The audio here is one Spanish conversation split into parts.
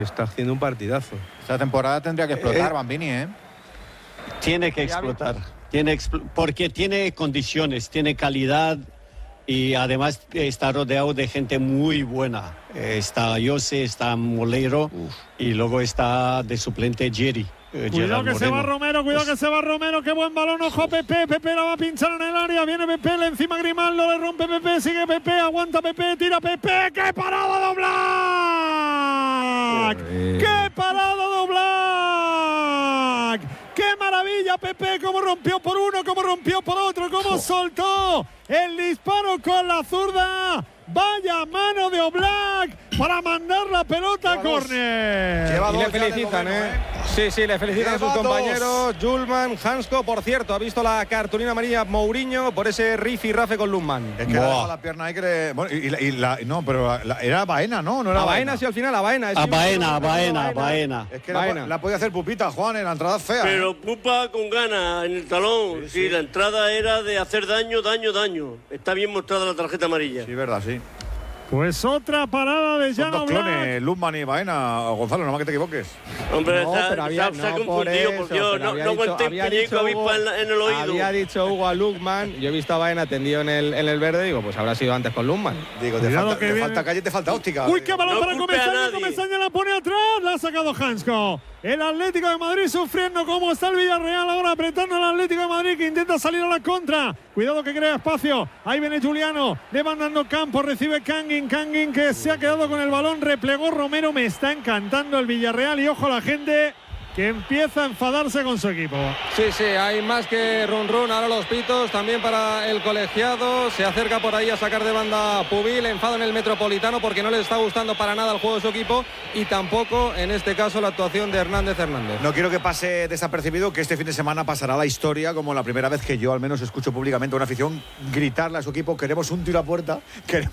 Está haciendo un partidazo. Esta temporada tendría que explotar Bambini, ¿eh? Tiene que explotar. Porque tiene condiciones, tiene calidad y además está rodeado de gente muy buena. Está Jose, está Molero y luego está de suplente Jerry. Cuidado que se va Romero, cuidado que se va Romero, qué buen balón, ojo a Pepe, Pepe la va a pinchar en el área, viene Pepe, le encima Grimaldo, le rompe Pepe, sigue Pepe, aguanta Pepe, tira Pepe, ¡qué parada de Oblak! ¡Qué parada de Oblak! ¡Qué maravilla Pepe! Cómo rompió por uno, cómo rompió por otro, cómo soltó el disparo con la zurda. Vaya mano de Oblak para mandar la pelota a córner. Y le felicitan, Sí, le felicitan a sus compañeros. Julman, Hansko, por cierto, ha visto la cartulina amarilla Mourinho por ese rifi-rafe con Lundman. Es que le ha dejado la pierna ahí que bueno, no, pero era Baena, ¿no? No era Baena, sí, al final, a Baena. Baena. Es que la podía hacer Pupita, Juan, en la entrada fea. Pero Pupa con ganas en el talón. Sí, la entrada era de hacer daño. Está bien mostrada la tarjeta amarilla. Sí, verdad, sí. Pues otra parada de Jan Oblak. Son dos clones, Lundman y Baena. Gonzalo, no más que te equivoques. Hombre, se ha confundido, por Dios. No aguanté un pellizco avispa en el oído. Había dicho Hugo a Lundman. Yo he visto a Baena tendido en el verde. Digo, pues habrá sido antes con Lundman. Digo, te falta calle y te falta óptica. Uy, qué balón para Comesaña. Comesaña la pone atrás. La ha sacado Hansko. El Atlético de Madrid sufriendo como está el Villarreal ahora apretando al Atlético de Madrid que intenta salir a la contra. Cuidado que crea espacio. Ahí viene Juliano. Le van dando campo. Recibe Kangin que se ha quedado con el balón. Replegó Romero. Me está encantando el Villarreal y ojo a la gente que empieza a enfadarse con su equipo. Sí, hay más que run. Ahora los pitos también para el colegiado. Se acerca por ahí a sacar de banda Pubil. Enfado en el Metropolitano porque no le está gustando para nada el juego de su equipo y tampoco en este caso la actuación de Hernández. No quiero que pase desapercibido que este fin de semana pasará la historia como la primera vez que yo al menos escucho públicamente a una afición gritarle a su equipo queremos un tiro a puerta, que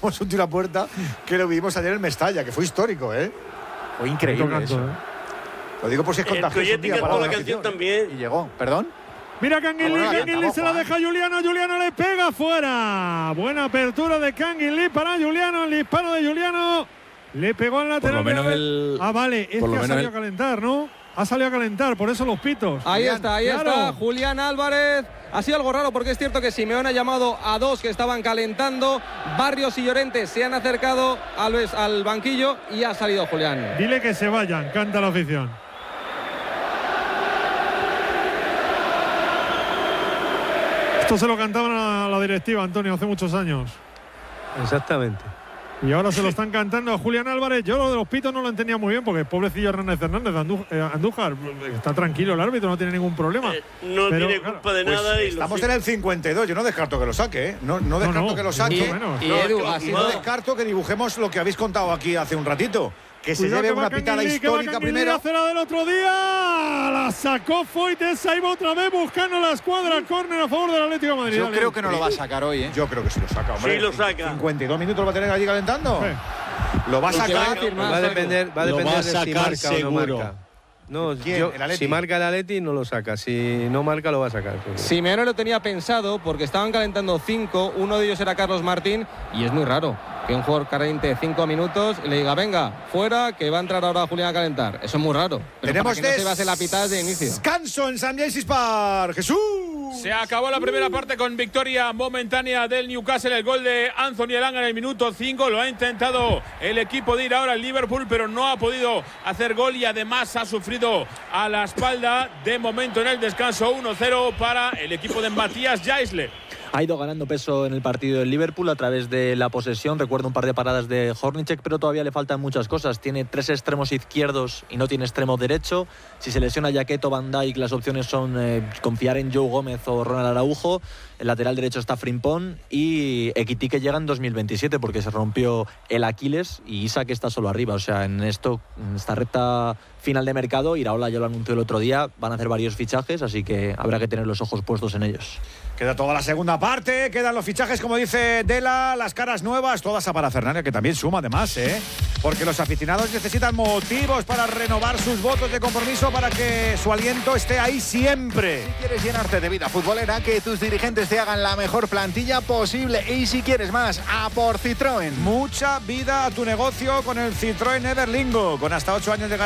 lo vivimos ayer en Mestalla, que fue histórico, Fue increíble eso. Lo digo por si es contagioso. El Coyote cantó la canción también. Y llegó, ¿perdón? Mira Kangin Lee se la deja a Juliano le pega fuera. Buena apertura de Kangin Lee para Juliano, el disparo de Juliano. Le pegó al lateral. Por lo menos vale, es que ha salido a calentar, ¿no? Ha salido a calentar, por eso los pitos. Ahí está, Julián Álvarez. Ha sido algo raro porque es cierto que Simeone ha llamado a dos que estaban calentando. Barrios y Llorente se han acercado al banquillo y ha salido Julián. Dile que se vayan, canta la afición. Esto se lo cantaban a la directiva, Antonio, hace muchos años. Exactamente. Y ahora se lo están cantando a Julián Álvarez. Yo lo de los pitos no lo entendía muy bien porque pobrecillo Hernández Andújar está tranquilo, el árbitro no tiene ningún problema. No tiene culpa de nada. Pues estamos en el 52, yo no descarto que lo saque, No descarto que lo saque. Y no descarto que dibujemos lo que habéis contado aquí hace un ratito. Que se lleve una pitada histórica primero. Hace la del otro día. La sacó Foytes. Ahí va otra vez buscando la escuadra. Córner a favor del Atlético de Madrid. Yo creo que no lo va a sacar hoy, Yo creo que sí lo saca, hombre. Sí lo saca. 52 minutos lo va a tener allí calentando. Lo va a sacar. Va a depender de si marca o no marca. No, si marca el Atleti no lo saca, si no marca lo va a sacar. Simeone lo tenía pensado porque estaban calentando 5, uno de ellos era Carlos Martín y es muy raro que un jugador caliente 5 minutos y le diga venga, fuera, que va a entrar ahora Julián a calentar. Eso es muy raro. Pero tenemos para que no se va a hacer la pitada desde inicio. Descanso en San James's Park. Jesús. Se acabó la primera parte con victoria momentánea del Newcastle. El gol de Anthony Elanga en el minuto 5. Lo ha intentado el equipo de ir ahora al Liverpool, pero no ha podido hacer gol y además ha sufrido a la espalda. De momento en el descanso 1-0 para el equipo de Matías Jaisle. Ha ido ganando peso en el partido del Liverpool a través de la posesión. Recuerdo un par de paradas de Hornicek, pero todavía le faltan muchas cosas. Tiene 3 extremos izquierdos y no tiene extremo derecho. Si se lesiona Jaquet o Van Dijk, las opciones son confiar en Joe Gómez o Ronald Araujo. El lateral derecho está Frimpong y Ekitike llega en 2027 porque se rompió el Aquiles y Isak está solo arriba. O sea, en esta recta final de mercado, Iraola ya lo anunció el otro día, van a hacer varios fichajes, así que habrá que tener los ojos puestos en ellos. Queda toda la segunda parte, quedan los fichajes, como dice Dela, las caras nuevas, toda esa parafernalia que también suma además, porque los aficionados necesitan motivos para renovar sus votos de compromiso para que su aliento esté ahí siempre. Si quieres llenarte de vida futbolera, que tus dirigentes te hagan la mejor plantilla posible, y si quieres más, a por Citroën. Mucha vida a tu negocio con el Citroën Everlingo, con hasta 8 años de garantía.